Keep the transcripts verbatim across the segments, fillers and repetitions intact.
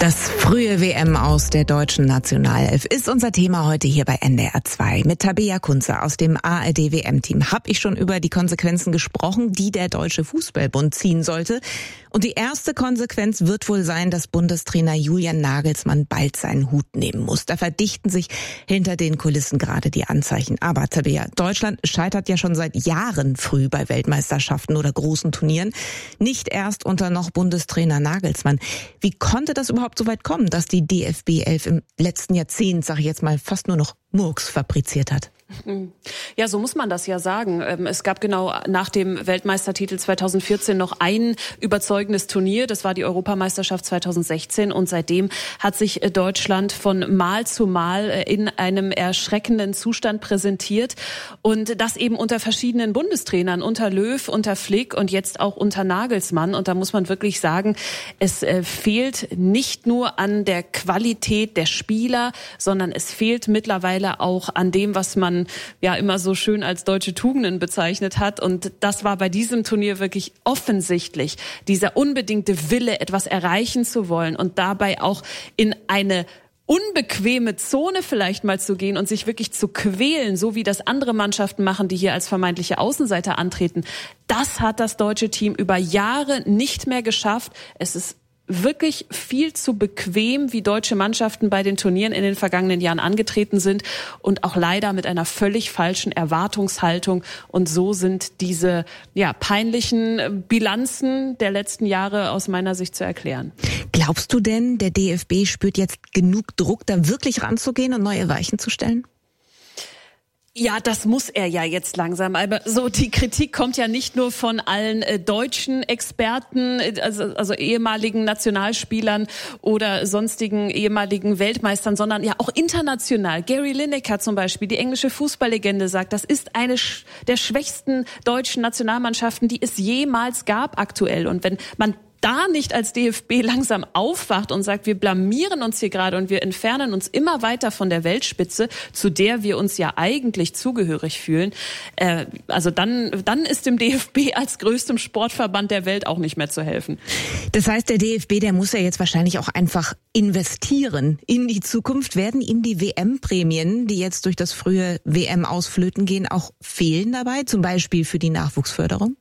Das frühe W M aus der deutschen Nationalelf ist unser Thema heute hier bei N D R zwei. Mit Tabea Kunze aus dem A R D W M-Team habe ich schon über die Konsequenzen gesprochen, die der Deutsche Fußballbund ziehen sollte. Und die erste Konsequenz wird wohl sein, dass Bundestrainer Julian Nagelsmann bald seinen Hut nehmen muss. Da verdichten sich hinter den Kulissen gerade die Anzeichen. Aber Tabea, Deutschland scheitert ja schon seit Jahren früh bei Weltmeisterschaften oder großen Turnieren. Nicht erst unter noch Bundestrainer Nagelsmann. Wie konnte das überhaupt so weit kommen, dass die D F B elf im letzten Jahrzehnt, sage ich jetzt mal, fast nur noch Murks fabriziert hat? Ja, so muss man das ja sagen. Es gab genau nach dem Weltmeistertitel zweitausendvierzehn noch ein überzeugendes Turnier. Das war die Europameisterschaft zweitausendsechzehn. Und seitdem hat sich Deutschland von Mal zu Mal in einem erschreckenden Zustand präsentiert. Und das eben unter verschiedenen Bundestrainern, unter Löw, unter Flick und jetzt auch unter Nagelsmann. Und da muss man wirklich sagen, es fehlt nicht nur an der Qualität der Spieler, sondern es fehlt mittlerweile auch an dem, was man ja immer so schön als deutsche Tugenden bezeichnet hat. Und das war bei diesem Turnier wirklich offensichtlich. Dieser unbedingte Wille, etwas erreichen zu wollen und dabei auch in eine unbequeme Zone vielleicht mal zu gehen und sich wirklich zu quälen, so wie das andere Mannschaften machen, die hier als vermeintliche Außenseiter antreten. Das hat das deutsche Team über Jahre nicht mehr geschafft. Es ist wirklich viel zu bequem, wie deutsche Mannschaften bei den Turnieren in den vergangenen Jahren angetreten sind und auch leider mit einer völlig falschen Erwartungshaltung. Und so sind diese ja peinlichen Bilanzen der letzten Jahre aus meiner Sicht zu erklären. Glaubst du denn, der D F B spürt jetzt genug Druck, da wirklich ranzugehen und neue Weichen zu stellen? Ja, das muss er ja jetzt langsam. Aber so die Kritik kommt ja nicht nur von allen äh, deutschen Experten, also, also ehemaligen Nationalspielern oder sonstigen ehemaligen Weltmeistern, sondern ja auch international. Gary Lineker zum Beispiel, die englische Fußballlegende, sagt, das ist eine sch- der schwächsten deutschen Nationalmannschaften, die es jemals gab aktuell. Und wenn man da nicht als D F B langsam aufwacht und sagt, wir blamieren uns hier gerade und wir entfernen uns immer weiter von der Weltspitze, zu der wir uns ja eigentlich zugehörig fühlen, äh, also dann, dann ist dem D F B als größtem Sportverband der Welt auch nicht mehr zu helfen. Das heißt, der D F B, der muss ja jetzt wahrscheinlich auch einfach investieren in die Zukunft. Werden ihm die W M-Prämien, die jetzt durch das frühe W M-Ausflöten gehen, auch fehlen dabei, zum Beispiel für die Nachwuchsförderung?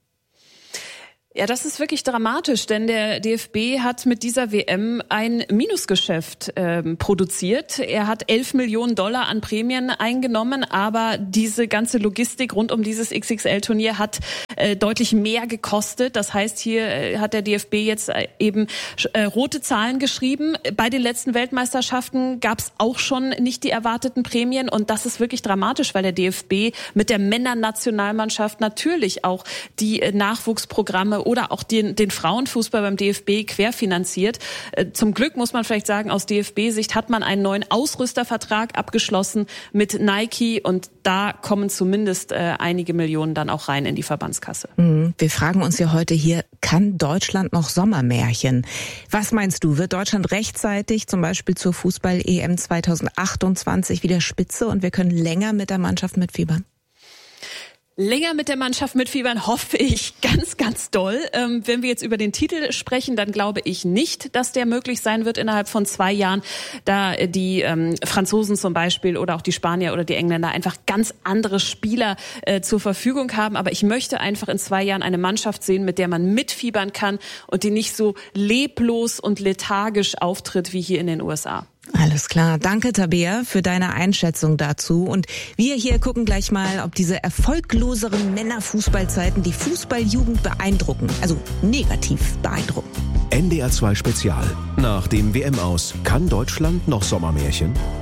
Ja, das ist wirklich dramatisch, denn der D F B hat mit dieser W M ein Minusgeschäft ähm, produziert. Er hat elf Millionen Dollar an Prämien eingenommen, aber diese ganze Logistik rund um dieses X X L-Turnier hat äh, deutlich mehr gekostet. Das heißt, hier äh, hat der D F B jetzt äh, eben äh, rote Zahlen geschrieben. Bei den letzten Weltmeisterschaften gab es auch schon nicht die erwarteten Prämien und das ist wirklich dramatisch, weil der D F B mit der Männernationalmannschaft natürlich auch die äh, Nachwuchsprogramme oder auch den, den Frauenfußball beim D F B querfinanziert. Zum Glück muss man vielleicht sagen, aus D F B-Sicht hat man einen neuen Ausrüstervertrag abgeschlossen mit Nike und da kommen zumindest äh, einige Millionen dann auch rein in die Verbandskasse. Wir fragen uns ja heute hier, kann Deutschland noch Sommermärchen? Was meinst du, wird Deutschland rechtzeitig zum Beispiel zur Fußball-E M zweitausendachtundzwanzig wieder Spitze und wir können länger mit der Mannschaft mitfiebern? Länger mit der Mannschaft mitfiebern hoffe ich ganz, ganz doll. Ähm, wenn wir jetzt über den Titel sprechen, dann glaube ich nicht, dass der möglich sein wird innerhalb von zwei Jahren, da die ähm, Franzosen zum Beispiel oder auch die Spanier oder die Engländer einfach ganz andere Spieler äh, zur Verfügung haben. Aber ich möchte einfach in zwei Jahren eine Mannschaft sehen, mit der man mitfiebern kann und die nicht so leblos und lethargisch auftritt wie hier in den U S A. Alles klar. Danke, Tabea, für deine Einschätzung dazu. Und wir hier gucken gleich mal, ob diese erfolgloseren Männerfußballzeiten die Fußballjugend beeindrucken. Also negativ beeindrucken. N D R zwei Spezial. Nach dem W M-Aus kann Deutschland noch Sommermärchen?